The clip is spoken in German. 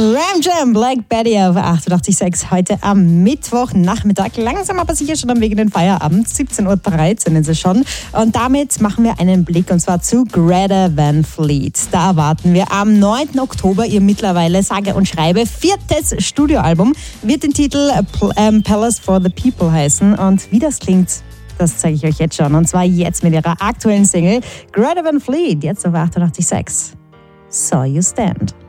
Ram Jam, Black Betty auf 88.6 heute am Mittwochnachmittag. Langsam aber sicher schon am Weg in den Feierabend. 17.13 Uhr ist es schon. Und damit machen wir einen Blick und zwar zu Greta Van Fleet. Da erwarten wir am 9. Oktober ihr mittlerweile sage und schreibe 4. Studioalbum. Wird den Titel Palace for the People heißen. Und wie das klingt, das zeige ich euch jetzt schon. Und zwar jetzt mit ihrer aktuellen Single Greta Van Fleet. Jetzt auf 88.6. So You Stand.